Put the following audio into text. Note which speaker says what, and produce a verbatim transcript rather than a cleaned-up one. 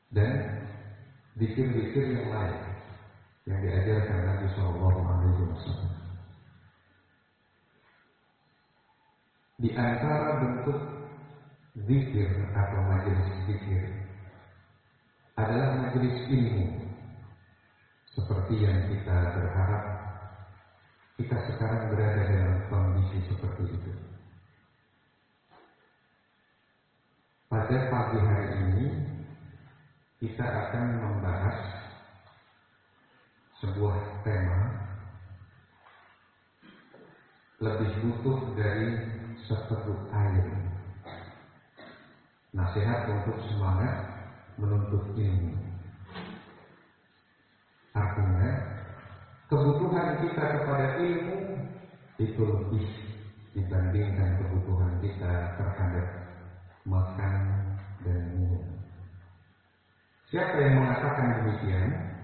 Speaker 1: dan zikir-zikir yang lain yang diajarkan Nabi Shallallahu Alaihi Wasallam. Di antara bentuk zikir atau majelis zikir adalah majelis ilmu, seperti yang kita berharap kita sekarang berada dalam kondisi seperti itu. Pada pagi hari ini kita akan membahas sebuah tema lebih butuh dari seteguk air. Nasihat untuk semangat menuntut ilmu. Artinya, kebutuhan kita kepada ilmu itu lebih dibandingkan kebutuhan kita terhadap makan dan minum. Siapa yang mengatakan demikian?